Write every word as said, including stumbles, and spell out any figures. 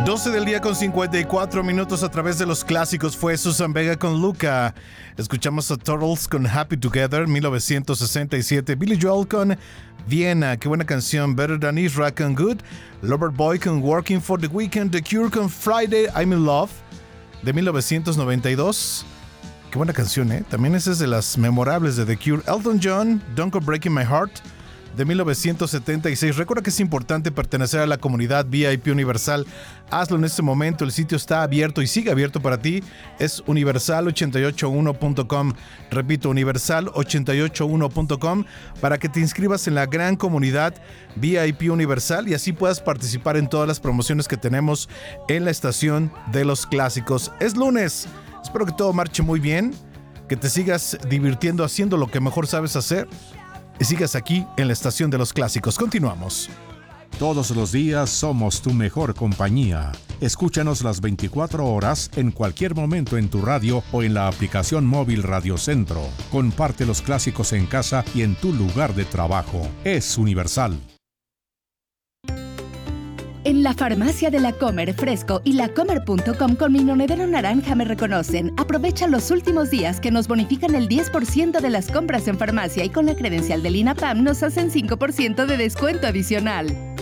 doce del día con cincuenta y cuatro minutos a través de los clásicos fue Susan Vega con Luca. Escuchamos a Turtles con Happy Together, mil novecientos sesenta y siete. Billy Joel con Vienna, qué buena canción. Better Than Israel con Good. Loverboy con Working for the Weekend. The Cure con Friday I'm in Love, de mil novecientos noventa y dos. Qué buena canción, ¿eh? También esa es de las memorables de The Cure. Elton John, Don't Go Breaking My Heart, de mil novecientos setenta y seis. Recuerda que es importante pertenecer a la comunidad V I P Universal. Hazlo en este momento, el sitio está abierto y sigue abierto para ti. Es universal ochenta y ocho uno punto com. Repito, universal ochenta y ocho uno punto com para que te inscribas en la gran comunidad V I P Universal y así puedas participar en todas las promociones que tenemos en la estación de los clásicos. Es lunes, espero que todo marche muy bien, que te sigas divirtiendo haciendo lo que mejor sabes hacer y sigas aquí en la estación de los clásicos. Continuamos. Todos los días somos tu mejor compañía. Escúchanos las veinticuatro horas en cualquier momento en tu radio o en la aplicación móvil Radio Centro. Comparte los clásicos en casa y en tu lugar de trabajo. Es Universal. En la farmacia de La Comer Fresco y lacomer punto com con mi monedero naranja me reconocen. Aprovecha los últimos días que nos bonifican el diez por ciento de las compras en farmacia y con la credencial del INAPAM nos hacen cinco por ciento de descuento adicional.